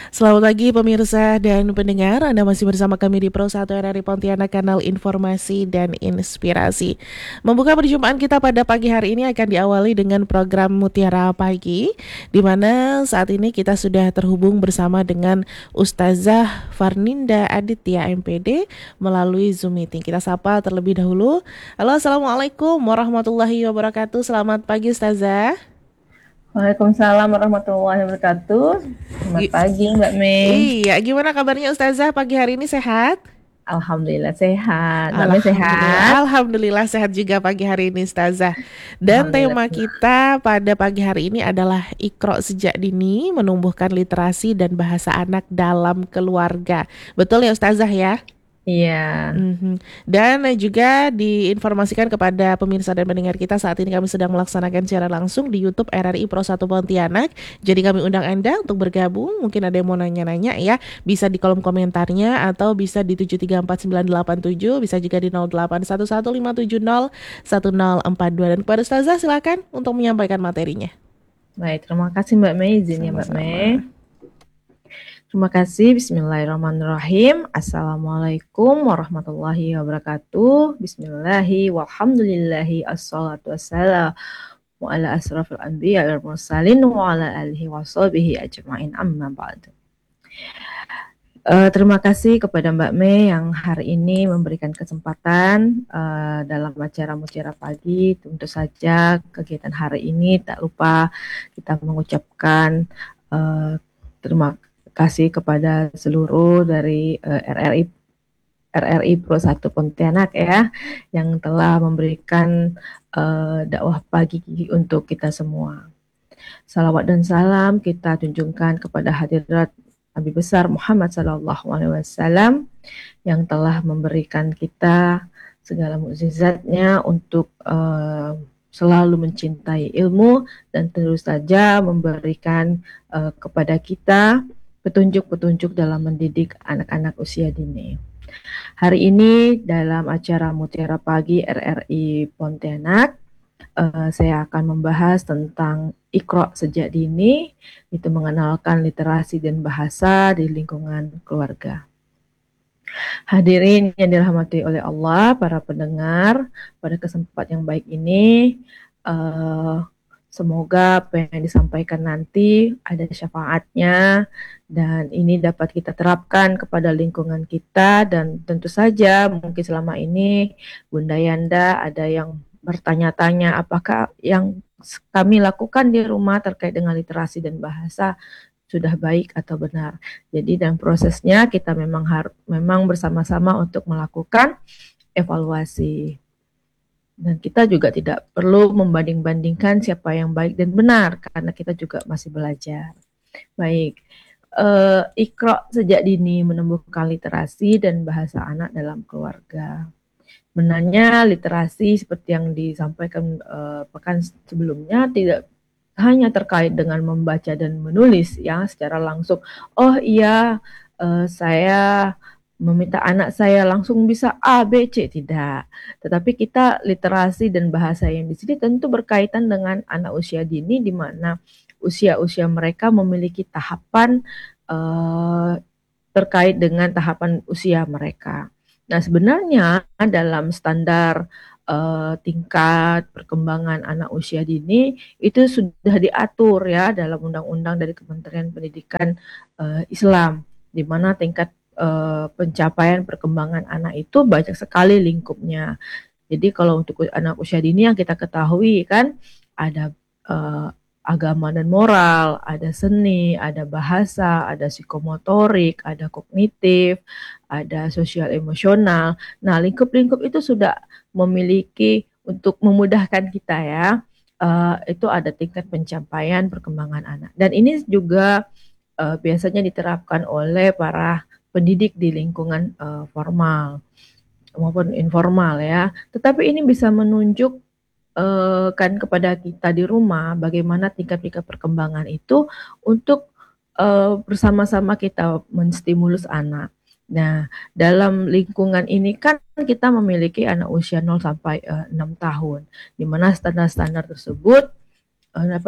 Selamat pagi pemirsa dan pendengar, Anda masih bersama kami di Pro 1 RRI Pontianak, kanal informasi dan inspirasi. Membuka perjumpaan kita pada pagi hari ini akan diawali dengan program Mutiara Pagi, di mana saat ini kita sudah terhubung bersama dengan Ustazah Farninda Aditya MPD melalui Zoom meeting. Kita sapa terlebih dahulu. Halo, Assalamualaikum warahmatullahi wabarakatuh. Selamat pagi Ustazah. Waalaikumsalam warahmatullahi wabarakatuh. Selamat Gi- pagi Mbak Mei. Iya, gimana kabarnya Ustazah pagi hari ini, sehat? Alhamdulillah sehat. Mbak Mei Alhamdulillah, sehat? alhamdulillah sehat juga pagi hari ini Ustazah. Dan Alhamdulillah tema senang. kita pada pagi hari ini adalah Iqra sejak dini, menumbuhkan literasi dan bahasa anak dalam keluarga. Betul ya Ustazah ya? Iya, Mhm. Dan juga diinformasikan kepada pemirsa dan pendengar kita, saat ini kami sedang melaksanakan siaran langsung di YouTube RRI Pro 1 Pontianak. Jadi kami undang Anda untuk bergabung. Mungkin ada yang mau nanya-nanya ya, bisa di kolom komentarnya atau bisa di 7348987, bisa juga di 081157010042. Dan kepada Ustazah silakan untuk menyampaikan materinya. baik. Terima kasih Mbak Mei. Izinnya Mbak Mei. Sama-sama. Terima kasih. Bismillahirrahmanirrahim. Assalamualaikum warahmatullahi wabarakatuh. Bismillahi walhamdulillahi assalatu wassalamu ala asrafil anbiya wal mursalin wa ala alihi wa sahbihi ajma'in amma ba'du. Terima kasih kepada Mbak Mei yang hari ini memberikan kesempatan dalam acara Mutiara Pagi. Tentu saja kegiatan hari ini tak lupa kita mengucapkan terima kasih kepada seluruh dari RRI Pro 1 Pontianak ya, yang telah memberikan dakwah pagi untuk kita semua. Salawat dan salam kita tunjukkan kepada hadirat Nabi besar Muhammad Sallallahu Alaihi Wasallam yang telah memberikan kita segala mukjizatnya untuk selalu mencintai ilmu dan terus saja memberikan kepada kita petunjuk-petunjuk dalam mendidik anak-anak usia dini. Hari ini dalam acara Mutiara Pagi RRI Pontianak, saya akan membahas tentang Iqra sejak dini, itu mengenalkan literasi dan bahasa di lingkungan keluarga. Hadirin yang dirahmati oleh Allah, para pendengar, pada kesempatan yang baik ini, semoga apa yang disampaikan nanti ada syafaatnya dan ini dapat kita terapkan kepada lingkungan kita, dan tentu saja mungkin selama ini Bunda Yanda ada yang bertanya-tanya apakah yang kami lakukan di rumah terkait dengan literasi dan bahasa sudah baik atau benar. Jadi dalam prosesnya kita memang bersama-sama untuk melakukan evaluasi. Dan kita juga tidak perlu membanding-bandingkan siapa yang baik dan benar karena kita juga masih belajar. Baik, Iqra sejak dini menumbuhkan literasi dan bahasa anak dalam keluarga. Sebenarnya literasi seperti yang disampaikan pekan sebelumnya tidak hanya terkait dengan membaca dan menulis ya secara langsung. Oh iya, saya meminta anak saya langsung bisa A, B, C, tidak. Tetapi kita literasi dan bahasa yang di sini tentu berkaitan dengan anak usia dini, di mana usia-usia mereka memiliki tahapan terkait dengan tahapan usia mereka. Nah, sebenarnya dalam standar tingkat perkembangan anak usia dini itu sudah diatur ya dalam undang-undang dari Kementerian Pendidikan Islam, di mana tingkat pencapaian perkembangan anak itu banyak sekali lingkupnya. Jadi kalau untuk anak usia dini yang kita ketahui kan ada agama dan moral, ada seni, ada bahasa, ada psikomotorik, ada kognitif, ada sosial emosional. Nah, lingkup-lingkup itu sudah memiliki untuk memudahkan kita ya. Itu ada tingkat pencapaian perkembangan anak. Dan ini juga biasanya diterapkan oleh para pendidik di lingkungan formal maupun informal ya. Tetapi ini bisa menunjuk kan kepada kita di rumah bagaimana tingkat-tingkat perkembangan itu untuk bersama-sama kita menstimulus anak. Nah, dalam lingkungan ini kan kita memiliki anak usia 0 sampai 6 tahun, di mana standar-standar tersebut dapat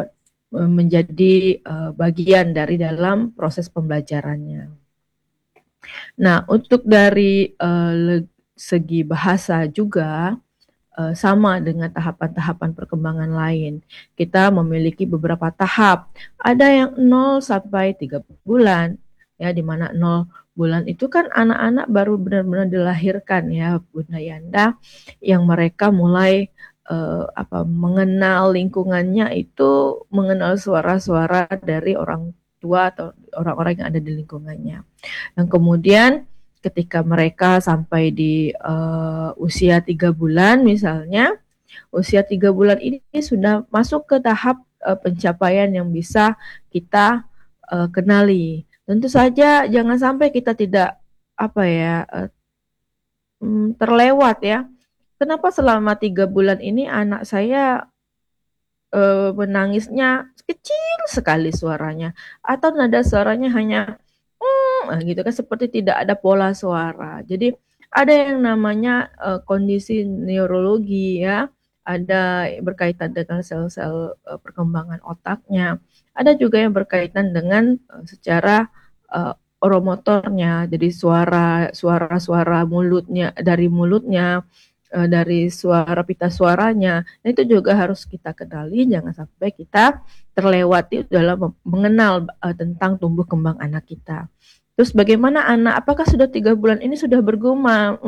menjadi bagian dari dalam proses pembelajarannya. Nah, untuk dari segi bahasa juga sama dengan tahapan-tahapan perkembangan lain. Kita memiliki beberapa tahap. Ada yang 0 sampai 3 bulan, ya, di mana 0 bulan itu kan anak-anak baru benar-benar dilahirkan ya, Bunda Yanda, yang mereka mulai mengenal lingkungannya itu, mengenal suara-suara dari orang tua atau orang-orang yang ada di lingkungannya. Yang kemudian ketika mereka sampai di usia 3 bulan misalnya, usia 3 bulan ini sudah masuk ke tahap pencapaian yang bisa kita kenali. Tentu saja jangan sampai kita tidak terlewat ya. Kenapa selama 3 bulan ini anak saya menangisnya kecil sekali suaranya, atau nada suaranya hanya gitu kan, seperti tidak ada pola suara. Jadi ada yang namanya kondisi neurologi ya, ada berkaitan dengan sel-sel perkembangan otaknya, ada juga yang berkaitan dengan secara oromotornya, jadi suara-suara mulutnya, dari suara pita suaranya. Nah, itu juga harus kita kenali, jangan sampai kita terlewati dalam mengenal tentang tumbuh kembang anak kita. Terus bagaimana anak, apakah sudah 3 bulan ini sudah bergumam?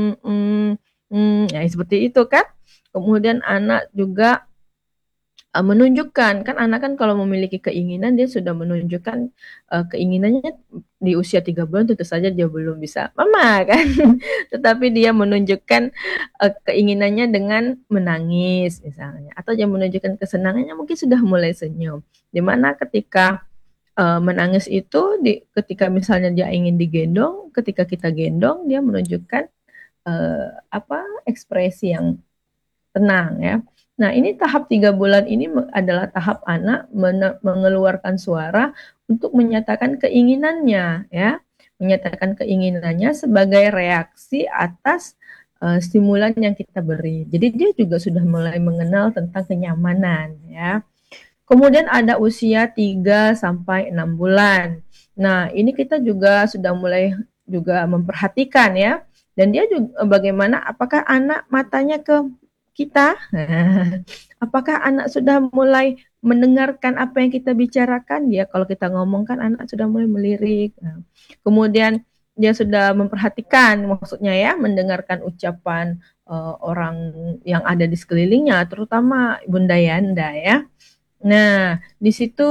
Ya seperti itu kan. Kemudian anak juga menunjukkan, kan anak kan kalau memiliki keinginan dia sudah menunjukkan keinginannya di usia 3 bulan, tentu saja dia belum bisa mama kan. Tetapi dia menunjukkan keinginannya dengan menangis misalnya, atau dia menunjukkan kesenangannya mungkin sudah mulai senyum. Dimana ketika menangis itu ketika misalnya dia ingin digendong, ketika kita gendong dia menunjukkan ekspresi yang tenang ya. Nah, ini tahap 3 bulan ini adalah tahap anak mengeluarkan suara untuk menyatakan keinginannya ya. Menyatakan keinginannya sebagai reaksi atas stimulan yang kita beri. Jadi dia juga sudah mulai mengenal tentang kenyamanan ya. Kemudian ada usia 3 sampai 6 bulan. Nah, ini kita juga sudah mulai juga memperhatikan ya. Dan dia juga bagaimana, apakah anak matanya ke kita? Apakah anak sudah mulai mendengarkan apa yang kita bicarakan? Ya, kalau kita ngomongkan anak sudah mulai melirik. Nah, kemudian dia sudah memperhatikan, maksudnya ya, mendengarkan ucapan orang yang ada di sekelilingnya, terutama Bunda Yanda ya. Nah, di situ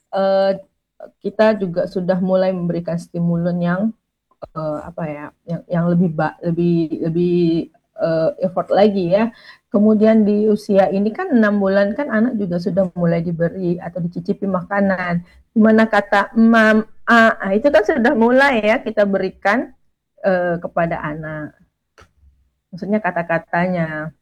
kita juga sudah mulai memberikan stimulan yang yang lebih effort lagi ya. Kemudian di usia ini kan 6 bulan kan anak juga sudah mulai diberi atau dicicipi makanan. Dimana kata mam, itu kan sudah mulai ya kita berikan kepada anak. Maksudnya kata-katanya.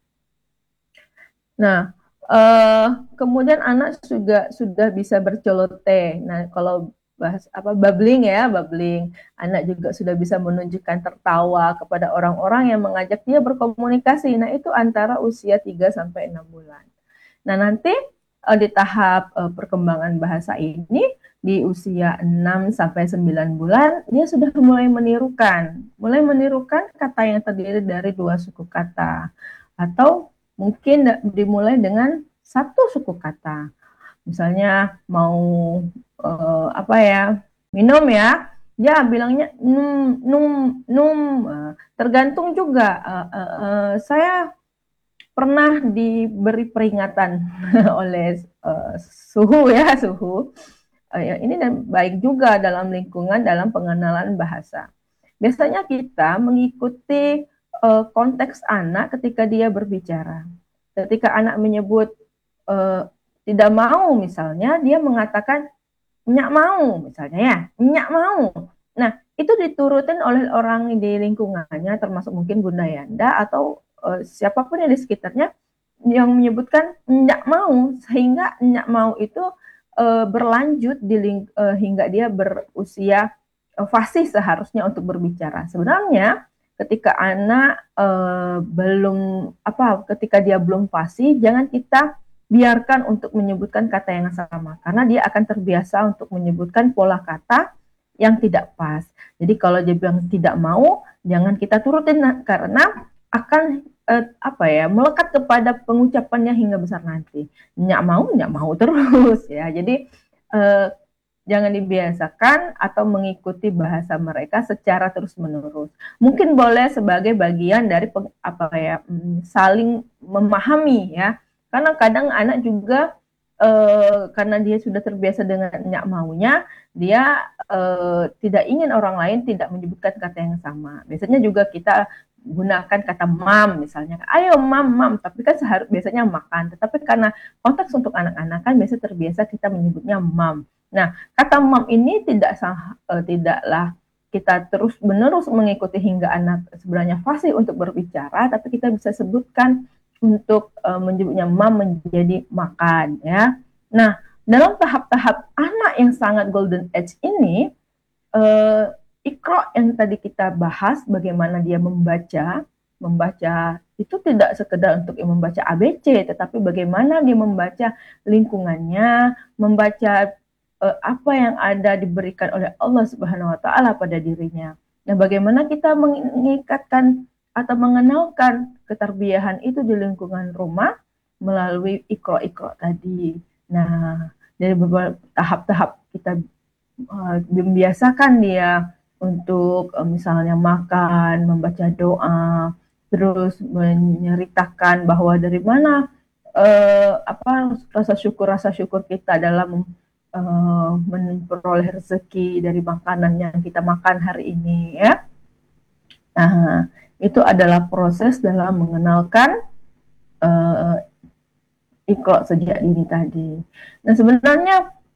Nah, kemudian anak juga sudah bisa berceloteh. Nah, kalau bahas babbling ya, babbling. Anak juga sudah bisa menunjukkan tertawa kepada orang-orang yang mengajak dia berkomunikasi. Nah, itu antara usia 3 sampai 6 bulan. Nah, nanti di tahap perkembangan bahasa ini di usia 6 sampai 9 bulan dia sudah mulai menirukan kata yang terdiri dari 2 suku kata, atau mungkin dimulai dengan 1 suku kata. Misalnya mau minum ya, dia bilangnya num. Tergantung juga. Saya pernah diberi peringatan oleh suhu. Ini baik juga dalam lingkungan, dalam pengenalan bahasa. Biasanya kita mengikuti konteks anak ketika dia berbicara. Ketika anak menyebut tidak mau misalnya, dia mengatakan nyak mau misalnya ya, nyak mau. Nah, itu diturutin oleh orang di lingkungannya, termasuk mungkin Bunda Yanda atau siapapun yang di sekitarnya yang menyebutkan nyak mau, sehingga nyak mau itu berlanjut hingga dia berusia fasih seharusnya untuk berbicara. Sebenarnya ketika anak ketika dia belum fasih, jangan kita biarkan untuk menyebutkan kata yang sama, karena dia akan terbiasa untuk menyebutkan pola kata yang tidak pas. Jadi kalau dia bilang tidak mau, jangan kita turutin, karena akan melekat kepada pengucapannya hingga besar nanti. Nyak mau terus ya. Jadi eh, jangan dibiasakan atau mengikuti bahasa mereka secara terus-menerus. Mungkin boleh sebagai bagian dari saling memahami ya. Karena kadang anak juga karena dia sudah terbiasa dengan nyak maunya, dia tidak ingin orang lain tidak menyebutkan kata yang sama. Biasanya juga kita gunakan kata mam misalnya, ayo mam, tapi kan biasanya makan. Tetapi karena konteks untuk anak-anak kan biasa terbiasa kita menyebutnya mam. Nah, kata mam ini tidaklah kita terus menerus mengikuti hingga anak sebenarnya fasih untuk berbicara, tapi kita bisa sebutkan untuk menyebutnya mam menjadi makan ya. Nah, dalam tahap-tahap anak yang sangat golden age ini, Iqra yang tadi kita bahas bagaimana dia membaca itu tidak sekedar untuk membaca ABC, tetapi bagaimana dia membaca lingkungannya, membaca apa yang ada diberikan oleh Allah Subhanahu wa taala pada dirinya. Nah, bagaimana kita mengikatkan atau mengenalkan keterbiahan itu di lingkungan rumah melalui Iqra tadi. Nah, dari beberapa tahap-tahap kita membiasakan dia untuk misalnya makan, membaca doa, terus menceritakan bahwa dari mana rasa syukur kita dalam memperoleh rezeki dari makanan yang kita makan hari ini ya. Nah, itu adalah proses dalam mengenalkan Iqra sejak dini tadi. Nah, sebenarnya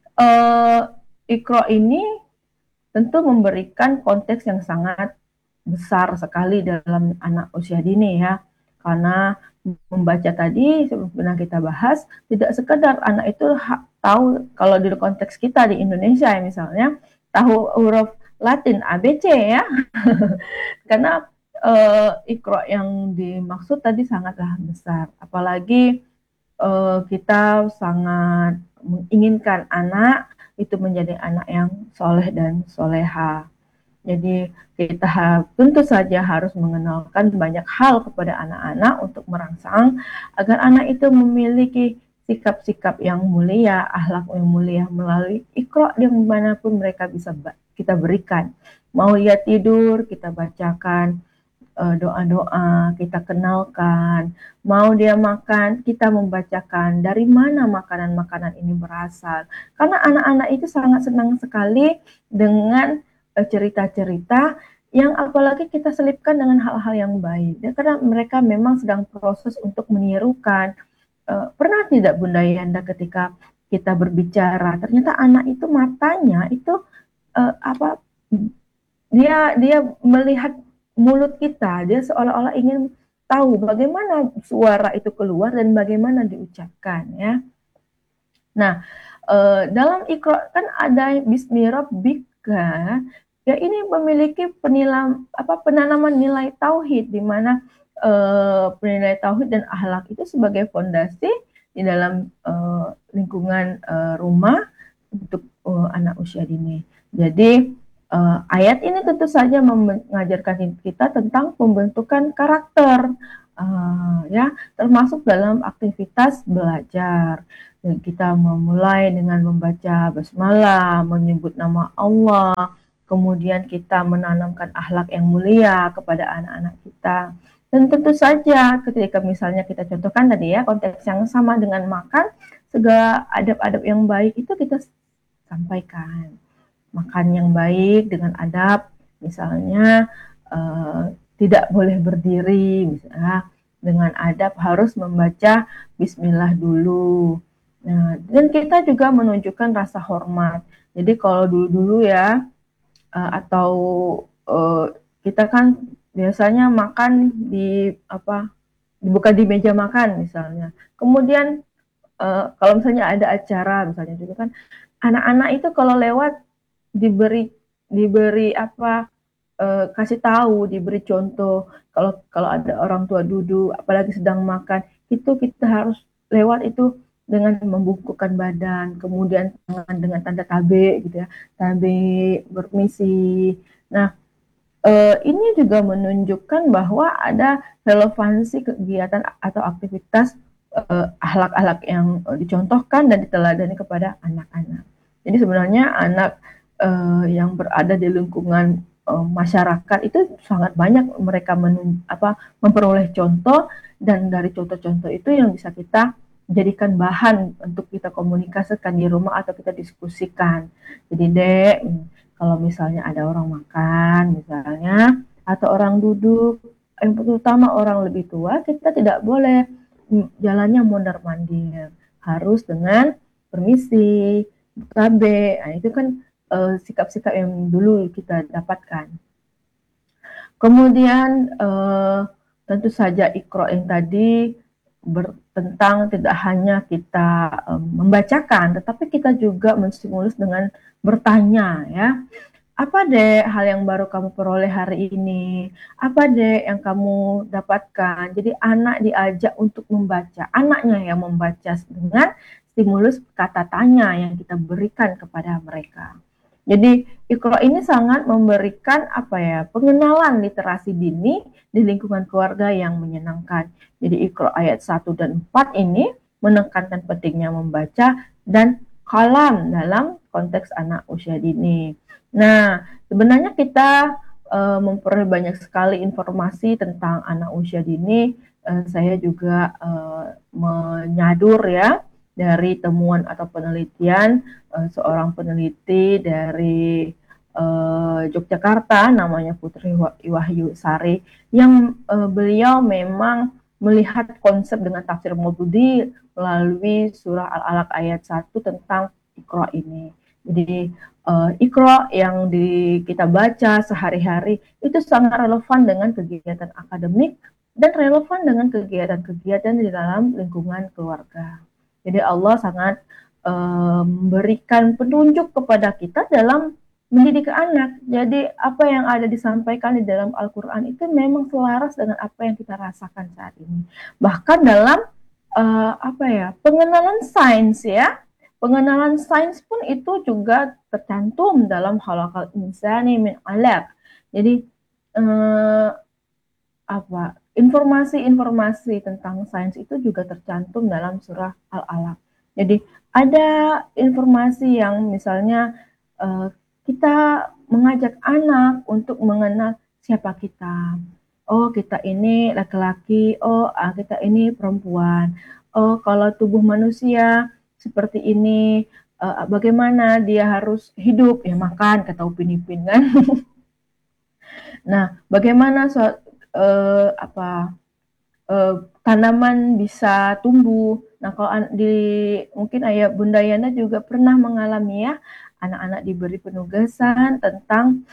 Iqra ini tentu memberikan konteks yang sangat besar sekali dalam anak usia dini ya. Karena membaca tadi sebenarnya kita bahas tidak sekedar anak itu tahu, kalau di konteks kita di Indonesia ya misalnya, tahu huruf Latin ABC ya. Karena Iqra yang dimaksud tadi sangatlah besar. Apalagi kita sangat menginginkan anak itu menjadi anak yang soleh dan soleha. Jadi kita tentu saja harus mengenalkan banyak hal kepada anak-anak untuk merangsang agar anak itu memiliki sikap-sikap yang mulia, akhlak yang mulia melalui Iqra yang manapun mereka bisa kita berikan. Mau dia tidur, kita bacakan doa-doa, kita kenalkan. Mau dia makan, kita membacakan dari mana makanan-makanan ini berasal. Karena anak-anak itu sangat senang sekali dengan cerita-cerita yang apalagi kita selipkan dengan hal-hal yang baik. Ya, karena mereka memang sedang proses untuk menirukan. Pernah tidak Bunda Yanda ketika kita berbicara, ternyata anak itu matanya itu dia melihat mulut kita, dia seolah-olah ingin tahu bagaimana suara itu keluar dan bagaimana diucapkan ya. Nah, dalam Iqra kan ada Bismi Rabbika, ya ini memiliki penanaman nilai tauhid, di mana nilai tauhid dan akhlak itu sebagai fondasi di dalam lingkungan rumah untuk anak usia dini. Jadi ayat ini tentu saja mengajarkan kita tentang pembentukan karakter, ya, termasuk dalam aktivitas belajar. Dan kita memulai dengan membaca basmalah, menyebut nama Allah, kemudian kita menanamkan akhlak yang mulia kepada anak-anak kita. Dan tentu saja ketika misalnya kita contohkan tadi ya, konteks yang sama dengan makan, segala adab-adab yang baik itu kita sampaikan. Makan yang baik dengan adab, misalnya tidak boleh berdiri, misalnya dengan adab harus membaca Bismillah dulu. Nah, dan kita juga menunjukkan rasa hormat. Jadi kalau dulu-dulu ya, atau kita kan biasanya makan dibuka di meja makan misalnya. Kemudian kalau misalnya ada acara misalnya juga kan, anak-anak itu kalau lewat diberi kasih tahu, diberi contoh, kalau ada orang tua duduk apalagi sedang makan, itu kita harus lewat itu dengan membungkukkan badan, kemudian tangan dengan tanda tabe gitu ya, tabe bermisi. Nah, ini juga menunjukkan bahwa ada relevansi kegiatan atau aktivitas akhlak-akhlak yang dicontohkan dan diteladani kepada anak-anak. Jadi sebenarnya anak yang berada di lingkungan masyarakat itu sangat banyak mereka memperoleh contoh, dan dari contoh-contoh itu yang bisa kita jadikan bahan untuk kita komunikasikan di rumah atau kita diskusikan. Jadi dek, kalau misalnya ada orang makan misalnya atau orang duduk, yang terutama orang lebih tua, kita tidak boleh jalannya mondar-mandir, harus dengan permisi, KB. Nah, itu kan sikap-sikap yang dulu kita dapatkan. Kemudian tentu saja Iqra yang tadi tentang tidak hanya kita membacakan, tetapi kita juga menstimulus dengan bertanya ya. Apa deh hal yang baru kamu peroleh hari ini? Apa deh yang kamu dapatkan? Jadi anak diajak untuk membaca, anaknya yang membaca dengan stimulus kata tanya yang kita berikan kepada mereka. Jadi Iqra ini sangat memberikan pengenalan literasi dini di lingkungan keluarga yang menyenangkan. Jadi Iqra ayat 1 dan 4 ini menekankan pentingnya membaca dan kalam dalam konteks anak usia dini. Nah, sebenarnya kita memperoleh banyak sekali informasi tentang anak usia dini. Saya juga menyadur ya dari temuan atau penelitian seorang peneliti dari Yogyakarta, namanya Putri Wahyu Sari, yang beliau memang melihat konsep dengan tafsir Maududi melalui surah Al-Alaq ayat 1 tentang Iqra ini. Jadi Iqra yang kita baca sehari-hari itu sangat relevan dengan kegiatan akademik dan relevan dengan kegiatan-kegiatan di dalam lingkungan keluarga. Jadi Allah sangat memberikan petunjuk kepada kita dalam mendidik anak. Jadi apa yang ada disampaikan di dalam Al-Quran itu memang selaras dengan apa yang kita rasakan saat ini. Bahkan dalam pengenalan sains ya, pengenalan sains pun itu juga tercantum dalam Khalaqal Insani min 'alaq. Jadi informasi-informasi tentang sains itu juga tercantum dalam surah Al-Alaq. Jadi ada informasi yang misalnya kita mengajak anak untuk mengenal siapa kita. Oh, kita ini laki-laki. Oh, kita ini perempuan. Oh, kalau tubuh manusia seperti ini, bagaimana dia harus hidup? Ya makan, kata Upin Ipin kan. Nah, bagaimana tanaman bisa tumbuh. Nah, kalau mungkin ayah Bunda Yana juga pernah mengalami ya, anak-anak diberi penugasan tentang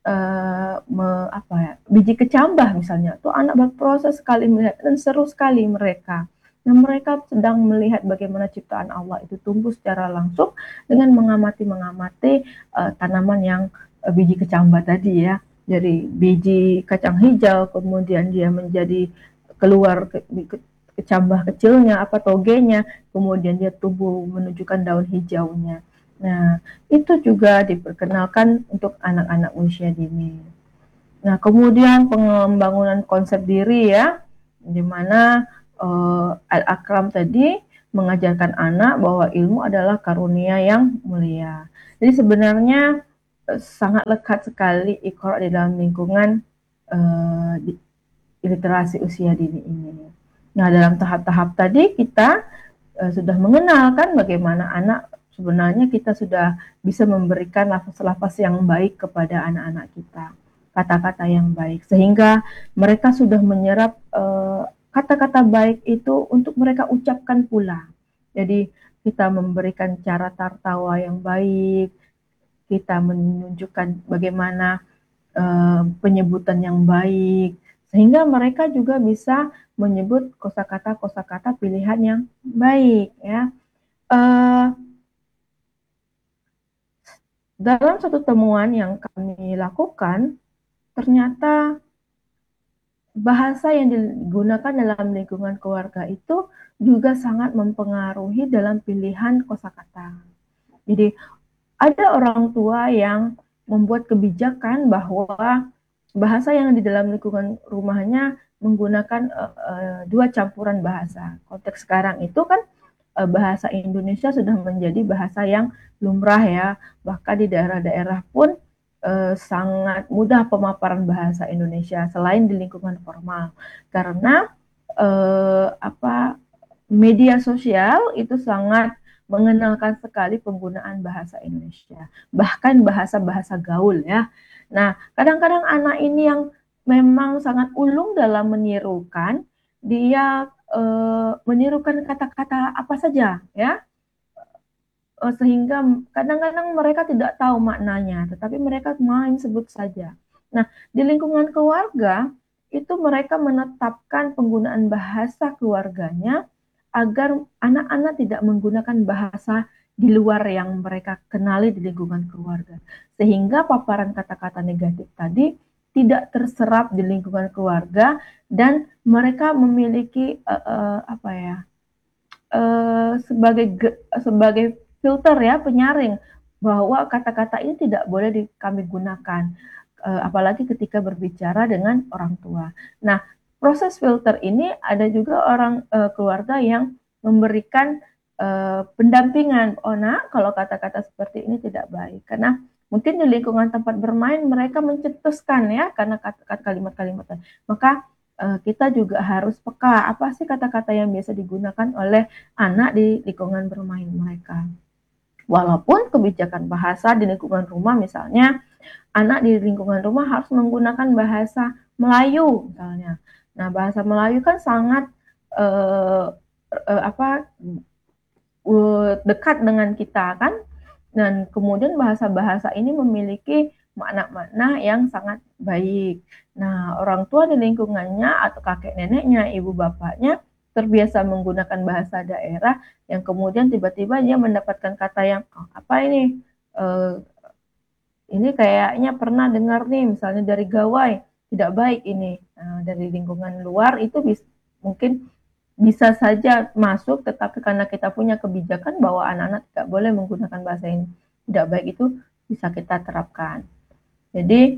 biji kecambah misalnya. Tuh anak berproses sekali melihat dan seru sekali mereka. Nah, mereka sedang melihat bagaimana ciptaan Allah itu tumbuh secara langsung dengan mengamati tanaman yang biji kecambah tadi ya. Jadi biji kacang hijau, kemudian dia menjadi keluar kecambah kecilnya, togenya, kemudian dia tumbuh menunjukkan daun hijaunya. Nah, itu juga diperkenalkan untuk anak-anak usia dini. Nah, kemudian pengembangan konsep diri ya, di mana Al-Akram tadi mengajarkan anak bahwa ilmu adalah karunia yang mulia. Jadi sebenarnya sangat lekat sekali Iqra di dalam lingkungan literasi usia dini ini. Nah, dalam tahap-tahap tadi kita sudah mengenalkan bagaimana anak sebenarnya kita sudah bisa memberikan lafaz-lafaz yang baik kepada anak-anak kita, kata-kata yang baik, sehingga mereka sudah menyerap kata-kata baik itu untuk mereka ucapkan pula. Jadi kita memberikan cara tertawa yang baik, kita menunjukkan bagaimana penyebutan yang baik, sehingga mereka juga bisa menyebut kosakata-kosakata pilihan yang baik ya. Dalam satu temuan yang kami lakukan, ternyata bahasa yang digunakan dalam lingkungan keluarga itu juga sangat mempengaruhi dalam pilihan kosakata. Jadi ada orang tua yang membuat kebijakan bahwa bahasa yang di dalam lingkungan rumahnya menggunakan dua campuran bahasa. Konteks sekarang itu kan bahasa Indonesia sudah menjadi bahasa yang lumrah ya. Bahkan di daerah-daerah pun sangat mudah pemaparan bahasa Indonesia selain di lingkungan formal. Karena apa media sosial itu sangat mengenalkan sekali penggunaan bahasa Indonesia, bahkan bahasa-bahasa gaul ya. Nah, kadang-kadang anak ini yang memang sangat ulung dalam menirukan, dia menirukan kata-kata apa saja ya, sehingga kadang-kadang mereka tidak tahu maknanya, tetapi mereka main sebut saja. Nah, di lingkungan keluarga itu mereka menetapkan penggunaan bahasa keluarganya agar anak-anak tidak menggunakan bahasa di luar yang mereka kenali di lingkungan keluarga. Sehingga paparan kata-kata negatif tadi tidak terserap di lingkungan keluarga dan mereka memiliki apa ya, sebagai filter ya, penyaring bahwa kata-kata ini tidak boleh kami gunakan, apalagi ketika berbicara dengan orang tua. Nah, proses filter ini ada juga orang keluarga yang memberikan pendampingan. Oh nak, kalau kata-kata seperti ini tidak baik, karena mungkin di lingkungan tempat bermain mereka mencetuskan ya karena kata-kata kalimat-kalimat. Maka kita juga harus peka apa sih kata-kata yang biasa digunakan oleh anak di lingkungan bermain mereka. Walaupun kebijakan bahasa di lingkungan rumah misalnya anak di lingkungan rumah harus menggunakan bahasa Melayu misalnya. Nah, bahasa Melayu kan sangat eh, apa dekat dengan kita kan, dan kemudian bahasa-bahasa ini memiliki makna-makna yang sangat baik. Nah, orang tua di lingkungannya atau kakek neneknya, ibu bapaknya terbiasa menggunakan bahasa daerah yang kemudian tiba-tiba dia mendapatkan kata yang oh, apa uh, ini kayaknya pernah dengar nih misalnya dari gawai tidak baik ini. Nah, dari lingkungan luar itu mungkin bisa saja masuk, tetapi karena kita punya kebijakan bahwa anak-anak tidak boleh menggunakan bahasa yang tidak baik itu bisa kita terapkan. Jadi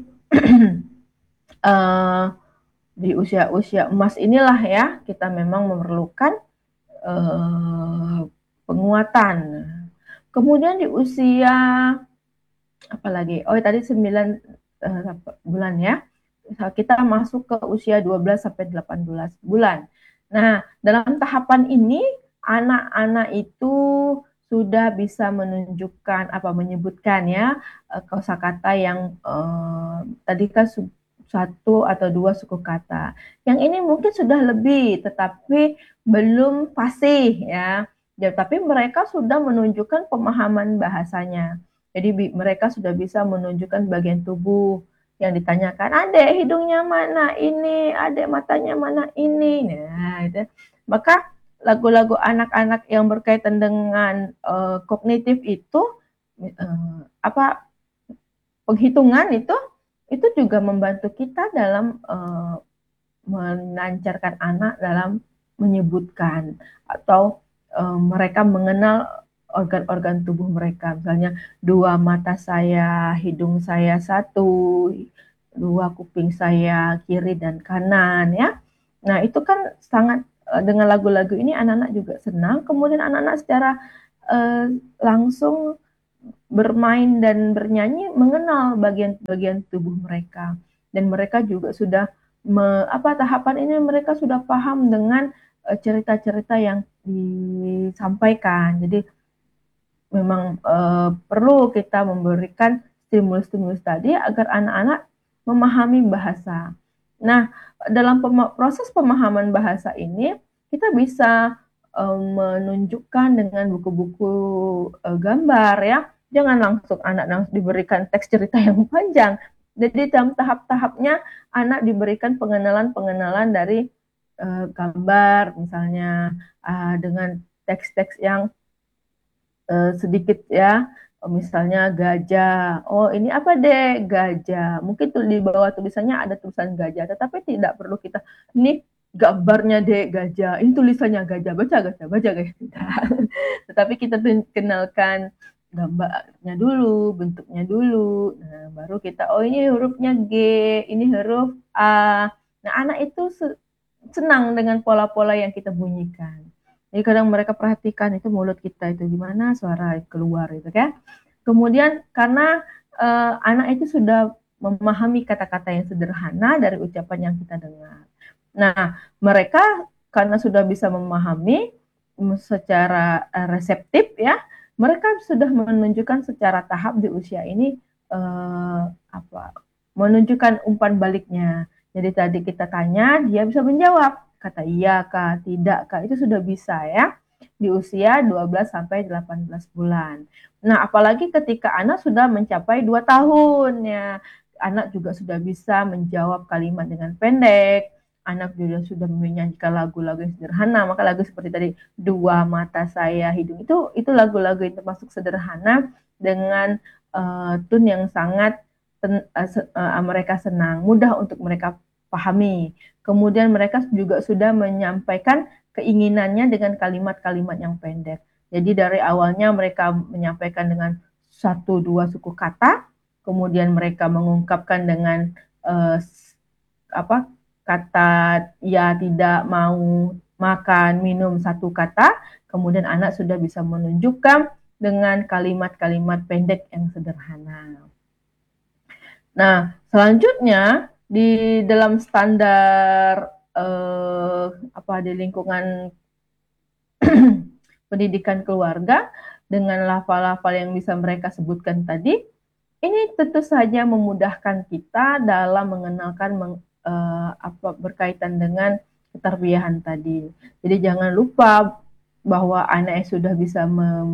di usia-usia emas inilah ya kita memang memerlukan penguatan. Kemudian di usia apalagi? Oh tadi 9 bulan ya. Kita masuk ke usia 12 sampai 18 bulan. Nah, dalam tahapan ini anak-anak itu sudah bisa menunjukkan apa menyebutkan ya kosakata yang tadi kan satu atau dua suku kata. Yang ini mungkin sudah lebih tetapi belum fasih ya. Ya, tapi mereka sudah menunjukkan pemahaman bahasanya. Jadi mereka sudah bisa menunjukkan bagian tubuh yang ditanyakan, adek hidungnya mana ini, adek matanya mana ini. Nah, itu. Maka lagu-lagu anak-anak yang berkaitan dengan kognitif itu apa penghitungan itu juga membantu kita dalam melancarkan anak dalam menyebutkan atau mereka mengenal organ-organ tubuh mereka. Misalnya dua mata saya, hidung saya satu, dua kuping saya kiri dan kanan ya. Nah, itu kan sangat dengan lagu-lagu ini anak-anak juga senang. Kemudian anak-anak secara langsung bermain dan bernyanyi mengenal bagian-bagian tubuh mereka dan mereka juga sudah tahapan ini mereka sudah paham dengan cerita-cerita yang disampaikan. Jadi memang perlu kita memberikan stimulus-stimulus tadi agar anak-anak memahami bahasa. Nah, dalam proses pemahaman bahasa ini kita bisa menunjukkan dengan buku-buku gambar ya. Jangan langsung anak diberikan teks cerita yang panjang. Jadi dalam tahap-tahapnya anak diberikan pengenalan-pengenalan dari gambar misalnya dengan teks-teks yang sedikit ya misalnya gajah. Oh, ini apa deh? Gajah. Mungkin tuh di bawah tulisannya ada tulisan gajah, tetapi tidak perlu kita ini gambarnya deh gajah. Ini tulisannya gajah. Baca gajah, baca gajah. Tetapi kita kenalkan gambarnya dulu, bentuknya dulu. Nah, baru kita oh ini hurufnya G, ini huruf A. Nah, anak itu senang dengan pola-pola yang kita bunyikan. Jadi kadang mereka perhatikan itu mulut kita itu gimana suara keluar itu kan. Kemudian karena anak itu sudah memahami kata-kata yang sederhana dari ucapan yang kita dengar. Nah, mereka karena sudah bisa memahami secara reseptif ya, mereka sudah menunjukkan secara tahap di usia ini apa menunjukkan umpan baliknya. Jadi tadi kita tanya, dia bisa menjawab. Kata iya kah, tidak kah, itu sudah bisa ya di usia 12 sampai 18 bulan. Nah, apalagi ketika anak sudah mencapai 2 tahun ya. Anak juga sudah bisa menjawab kalimat dengan pendek. Anak juga sudah menyanyikan lagu-lagu yang sederhana. Maka lagu seperti tadi, dua mata saya hidung itu lagu-lagu yang termasuk sederhana dengan tune yang sangat mereka senang, mudah untuk mereka pahami. Kemudian mereka juga sudah menyampaikan keinginannya dengan kalimat-kalimat yang pendek. Jadi dari awalnya mereka menyampaikan dengan satu dua suku kata, kemudian mereka mengungkapkan dengan apa kata ya tidak mau makan minum satu kata, kemudian anak sudah bisa menunjukkan dengan kalimat-kalimat pendek yang sederhana. Nah, selanjutnya di dalam standar di lingkungan pendidikan keluarga dengan lafal-lafal yang bisa mereka sebutkan tadi, ini tentu saja memudahkan kita dalam mengenalkan berkaitan dengan keterbiahan tadi. Jadi jangan lupa bahwa anak yang sudah bisa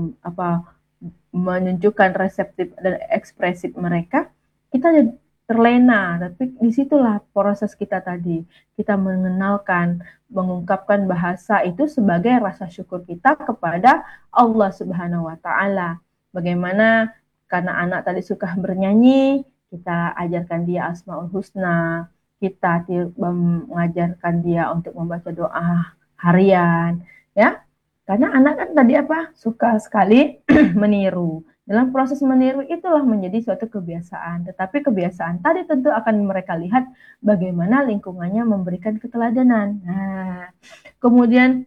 menunjukkan reseptif dan ekspresif mereka, kita terlena. Tapi disitulah proses kita tadi. Kita mengenalkan, mengungkapkan bahasa itu sebagai rasa syukur kita kepada Allah Subhanahu wa Ta'ala. Bagaimana karena anak tadi suka bernyanyi, kita ajarkan dia Asmaul Husna, kita mengajarkan dia untuk membaca doa harian, ya. Karena anak kan tadi suka sekali meniru. Dalam proses meniru itulah menjadi suatu kebiasaan. Tetapi kebiasaan tadi tentu akan mereka lihat bagaimana lingkungannya memberikan keteladanan. Nah, kemudian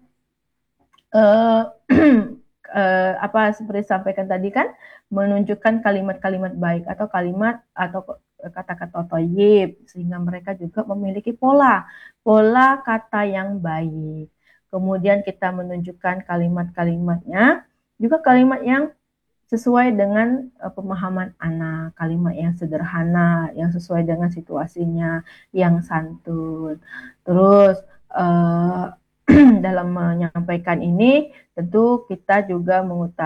seperti disampaikan tadi kan, menunjukkan kalimat-kalimat baik atau kalimat atau kata-kata thayyib sehingga mereka juga memiliki pola kata yang baik. Kemudian kita menunjukkan kalimat-kalimatnya juga kalimat yang sesuai dengan pemahaman anak, kalimat yang sederhana, yang sesuai dengan situasinya, yang santun. Terus dalam menyampaikan ini tentu kita juga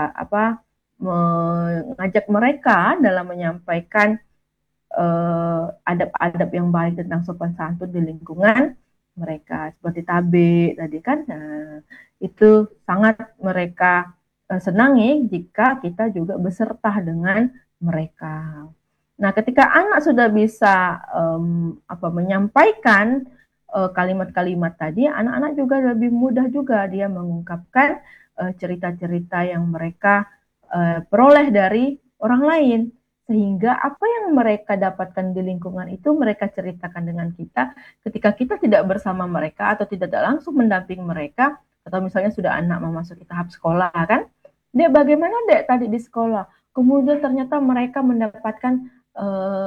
mengajak mereka dalam menyampaikan adab-adab yang baik tentang sopan santun di lingkungan mereka, seperti tabe tadi kan. Nah, itu sangat mereka senangi jika kita juga beserta dengan mereka. Nah, ketika anak sudah bisa menyampaikan kalimat-kalimat tadi, anak-anak juga lebih mudah juga dia mengungkapkan cerita-cerita yang mereka peroleh dari orang lain. Sehingga apa yang mereka dapatkan di lingkungan itu mereka ceritakan dengan kita ketika kita tidak bersama mereka atau tidak langsung mendampingi mereka, atau misalnya sudah anak memasuki tahap sekolah kan, Dek bagaimana Dek tadi di sekolah? Kemudian ternyata mereka mendapatkan